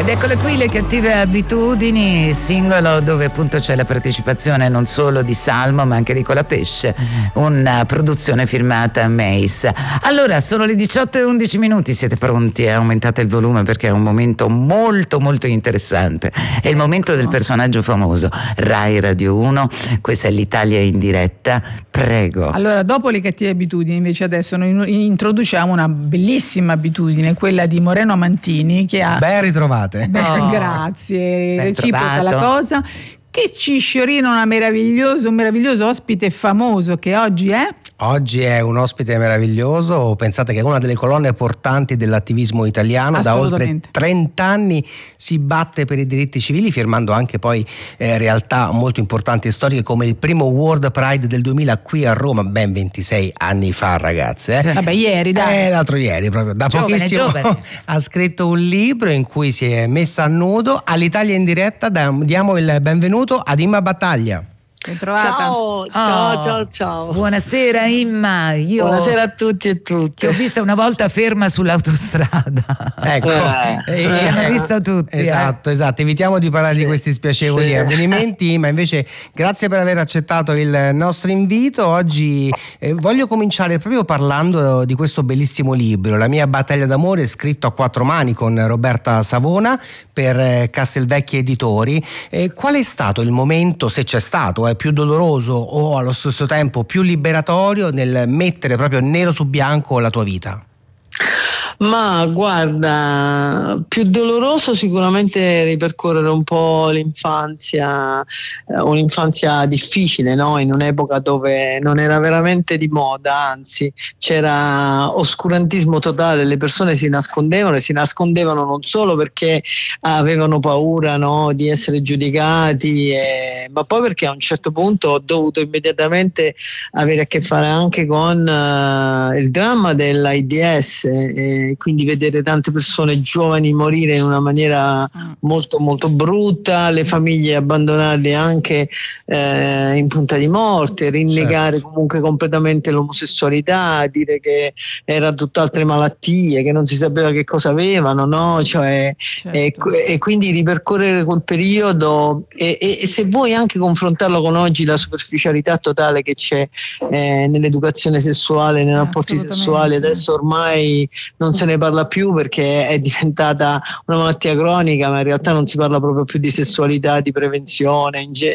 Ed eccole qui Le cattive abitudini, singolo dove appunto c'è la partecipazione non solo di Salmo ma anche di Colapesce, una produzione firmata Mace. Allora, sono le 18:11, siete pronti? Aumentate il volume perché è un momento molto molto interessante. È il momento del personaggio famoso. Rai Radio 1, questa è l'Italia in diretta, prego. Allora, dopo le cattive abitudini, invece adesso noi introduciamo una bellissima abitudine, quella di Moreno Mantini, che ha... Ben ritrovate. Grazie, ben reciproca trovato. la cosa, che ci sciorina un meraviglioso ospite famoso che oggi è... Oggi è un ospite meraviglioso, pensate che è una delle colonne portanti dell'attivismo italiano, da oltre 30 anni si batte per i diritti civili, firmando anche poi realtà molto importanti e storiche come il primo World Pride del 2000 qui a Roma, ben 26 anni fa, ragazze. Vabbè, ieri, dai. L'altro ieri, proprio da Giovane. ha scritto un libro in cui si è messa a nudo. All'Italia in diretta diamo il benvenuto ad Imma Battaglia. Ciao. Buonasera Imma. Buonasera a tutti e tutte. Ti ho vista una volta ferma sull'autostrada. Ecco, hanno visto tutti. Esatto. Evitiamo di parlare di questi spiacevoli avvenimenti, ma invece grazie per aver accettato il nostro invito. Oggi voglio cominciare proprio parlando di questo bellissimo libro, La mia battaglia d'amore, scritto a quattro mani con Roberta Savona per Castelvecchi Editori. Qual è stato il momento, se c'è stato, più doloroso o allo stesso tempo più liberatorio nel mettere proprio nero su bianco la tua vita? Ma guarda, più doloroso sicuramente ripercorrere un po' l'infanzia, un'infanzia difficile, no? In un'epoca dove non era veramente di moda, anzi c'era oscurantismo totale, le persone si nascondevano non solo perché avevano paura, no, di essere giudicati, ma poi perché a un certo punto ho dovuto immediatamente avere a che fare anche con il dramma dell'AIDS, quindi vedere tante persone giovani morire in una maniera molto molto brutta, le famiglie abbandonarle anche in punta di morte, rinnegare comunque completamente l'omosessualità, dire che era tutt'altre malattie, che non si sapeva che cosa avevano, no? Cioè, e quindi ripercorrere quel periodo e se vuoi anche confrontarlo con oggi, la superficialità totale che c'è nell'educazione sessuale, nei rapporti sessuali, adesso ormai non se ne parla più perché è diventata una malattia cronica, ma in realtà non si parla proprio più di sessualità, di prevenzione